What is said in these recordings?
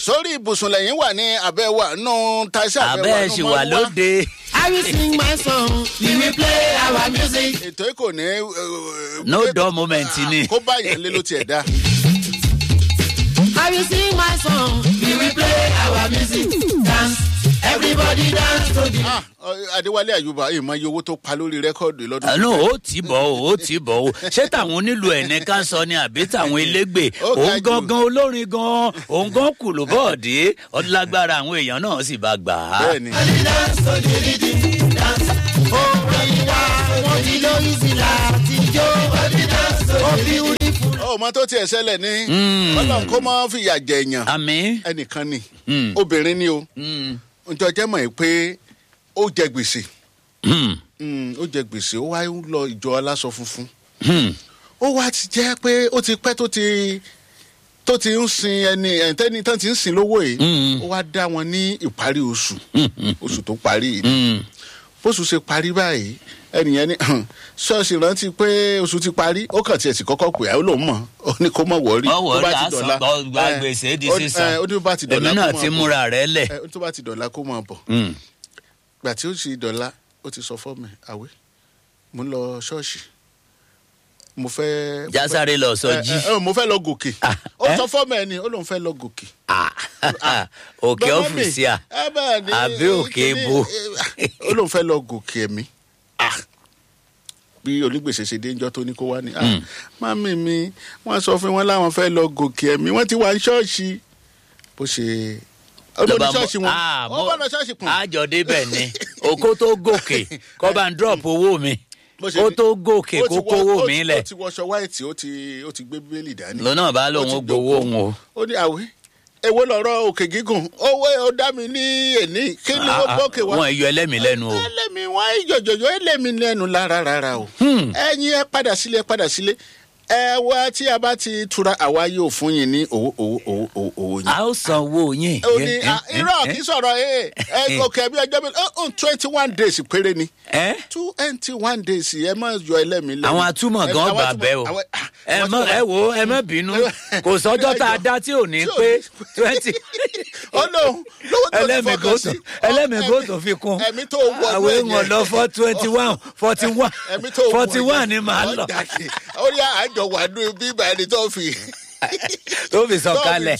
sórí ibùsùn lẹ́yìn wà ní abẹ́ wa nù tàṣà abẹ́ ṣì wà lóde. I will sing my song, we will play our music. ètò yìí kò ní. no dull moment ni. kó bá yẹn lé ló tiẹ̀ dá. I will sing my song, we will play our music. Dance, everybody dance to the. Adéwálé Àyùbá ìmọ̀ iye owó tó pa lórí rẹ́kọ̀dù lọ́dún. àná ó tì bọ̀ ó ṣé tàwọn onílù ẹ̀ní ká sọ ni àbí tàwọn elégbè òun gangan olórin gan òun gan kù ló bọ́ọ̀dé ọdúnlágbára àwọn èèyàn náà sì bá gbà á. bẹ́ẹ̀ni. Dance to the rhythm, dance. Ìwà wọn ti lórí sílá àtijọ́. Dance to the beautiful. ọmọ tó tiẹ̀ ṣẹlẹ̀ ní. ọlọ́run kó máa fìyà jẹ èèyàn. àmì. ẹnìkan ni obìnrin ni o. njọ jẹ́ mọ̀ ẹ́ pé ó jẹ gbèsè. ó jẹ gbèsè ó wá ń lọ ìjọ aláṣọ funfun. ó wá ti jẹ́ pé ó ti pẹ́ tó ti ń sin ẹni tán ti ń sin lówó yìí. ó wá dá wọn ní ìparí oṣù tó parí yìí. bóṣù ṣe parí báyìí ẹnìyẹn ní ṣọ́ọ̀ṣì rántí pé oṣù ti parí ó kàn tiẹ̀ sì kọ́kọ́ pè á ó lòún mọ̀ ó ní kó mọ̀ wọ́ọ́rì. ó bá ti dọ̀la gba gbèsè di sísan èmi náà ti múra rẹ̀ lẹ̀. tó bá ti dọ̀la kó máa bọ̀. gbà tí ó sì dọ̀la ó ti sọ fọ́ mi àwẹ̀ mo ń lọ ṣọ́ọ̀ṣì mo fẹ́. jásáré lọ sọ jí. mo fẹ́ lọ gòkè ó sọ fọ́ mi ẹni ó lóun fẹ́ lọ gòkè. òkè ọ́fíìsì àbí òkè ibo. ó lóun fẹ́ lọ gòkè ẹ̀mí bí onígbèsè ṣe dé ńjọ́ tó ní kó wá ní. mami mi wọ́n sọ fún wọn láwọn fẹ́ lọ gòkè ẹ̀mí wọ́n ti wá ní ṣọ́ọ̀ṣì bó ṣe. olórí ṣọ́ọ̀ṣì wọn ó bá lọ ṣọ́ọ̀ṣì kùn. àjọ débẹ̀ ni òkó tó gòkè kọ́ bá ń drop owó mi ó tó gòkè kó kówó mi lẹ̀. ó ti wọṣọ white ó ti gbé bíbélì dání. lọ́nà bá lóun ó gbowó òun o. ó ní àwẹ̀ èwo lọ̀rọ̀ òkè gígùn owó ó dá mi ní èní kí ni ó bọ́kè wá. wọn yọ ẹlẹ́mìí lẹ́nu o. ẹlẹ́mìí wọn jọjọjọ ẹlẹ́mìí lẹ́nu rárá o. ẹ̀yin ẹ padà sílé ẹ wá tí a bá ti tura àwa yóò fún yín ní owó yín. a ó san owó yín. ó ní irọ́ kì í sọ̀rọ̀ òkè bí ọjọ́ bíi 21 days péré ni. 21 days ẹ má yọ ẹlẹ́mìí lẹ́nu. àwọn atúmọ̀ gan gbà bẹ́ẹ̀ o ẹ má bínú kò sọ́jọ́ tá a dá tí ò ní pé 20. ẹlẹ́mìí kò tó fi kún àwọn èèyàn lọ fọ́ 21 41 ni màá lọ. ó ní àjọ wà ní bíbá ẹni tó fi sọ̀kalẹ̀.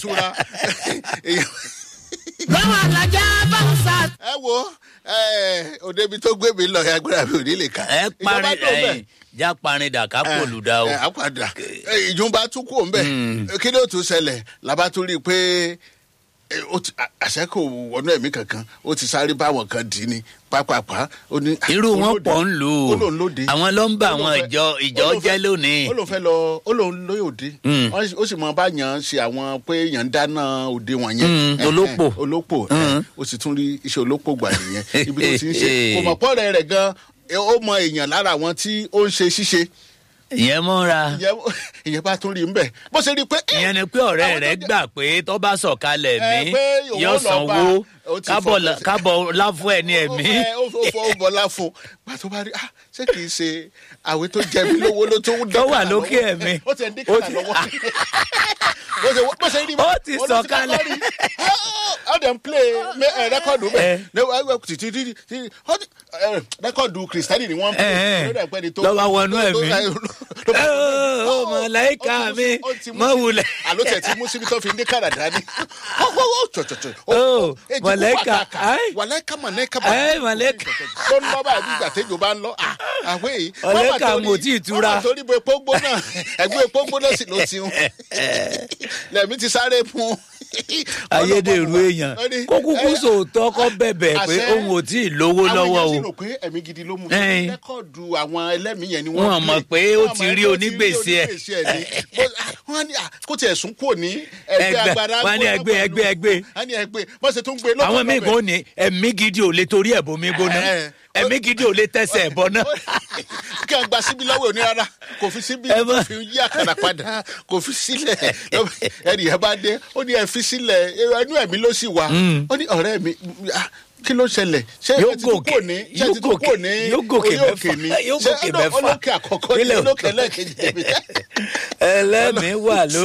báwa lajà bá ń sá. ẹ wo òdebi tó gbé mi lọ agbára mi ò ní lè kà. ẹ parí já parin dà ká kò lù dá o. àpàdà ìjùmbá tún kú òun bẹ́ẹ̀ kí ló tún ṣẹlẹ̀ làbá tún rí i pé àṣẹ kò wọnú ẹ̀mí kankan ó ti sáré báwọn kan dì í ní pápápá. irú wọn pọ̀ ń lò ó àwọn ló ń bá àwọn ìjọ jẹ́ lónìí. ó lóun lóyòde ó sì mọ bá yàn ṣe àwọn pé yàn ń dáná òde wọn yẹn. olópò ó sì tún rí iṣẹ́ olópò gbà nìyẹn ibi tó ti ń ṣe kò mọ̀ pọ́ rẹ̀ gan ó mọ èèyàn lára àwọn tí ó ń ṣe ṣíṣe. ìyẹn mọ́ra. ìyẹn bá tún rí ń bẹ̀ bó ṣe rí i pé. ìyẹn ni pé ọ̀rẹ́ rẹ̀ gbà pé tó bá sọ̀kalẹ̀ mí yóò sanwó kábọ̀ láfún ẹ̀ ní ẹ̀mí. ó fọwọ́ bọ̀ láfún pàtó bá rí ṣé kìí ṣe àwẹ̀ tó jẹ mí lówó ló tó ń dín kàlà lọ́wọ́. tó wà lókè ẹ̀mí. ó ti ń dín kàlà lọ́wọ́. bó ṣe rí i. ó ti sọ̀kalẹ̀. ó dẹ̀ ń play rẹ́kọ̀dù bẹ́ẹ̀ rẹ́kọ̀dù kìrìsìtánì ni wọ́n ń play. lọ́wọ́ wọnú ẹ̀mí. ó màláíkà mi mọ̀ wulẹ̀. àlótẹ̀ tí mú síbi tó fi ní kàrà dání. màláíkà wàláíkà màláíkà màláíkà. tó ń lọ báyìí nígbà téjò bá ń lọ. àwẹ̀ yìí. màláíkà mo tí ì tura. wọ́n torí bo epo gbóná ẹ̀gbọ́n epo gbóná sì ló ti ń. lẹ́mí ti sáré fún. ayédèrú èèyàn kó kúkú sòótọ́ kọ́ bẹ̀bẹ̀ pé òun ò tí ì lówó lọ́wọ́ o. àwọn èèyàn sì rò pé ẹ̀mí gidi ló mú un. rẹ́kọ̀dù àwọn ẹlẹ́mìí yẹn ni wọ́n mọ̀ pé ó ti rí onígbèsè ẹ̀. wọ́n ní kó tiẹ̀ sún kúrò ní ẹgbẹ́ agbára. wọ́n ní ẹgbẹ́. wọ́n ní ẹgbẹ́ bọ́n ṣe tún gbé lọ́kọ̀. àwọn míì kò ní ẹ̀mí gidi ò lè torí ẹ̀bùn mi gbóná ẹ̀mí gidi ò lè tẹ̀sẹ̀ ẹ̀bọ náà. kí wọ́n gba síbi lọ́wọ́ òní rárá kò fi síbi kò fi yí àkàrà padà kò fi sílẹ̀ ẹnì yẹn bá dé ó ní ẹ fi sílẹ̀ ẹnu ẹ̀mí ló sì wà ó ní ọ̀rẹ́ mi kí ló ṣẹlẹ̀ ṣé ẹ ti kúkò ní orí òkè ní ṣé olókè àkọ́kọ́ ní olókè lẹ́ẹ̀kejì. ẹlẹ́mìí wà ló.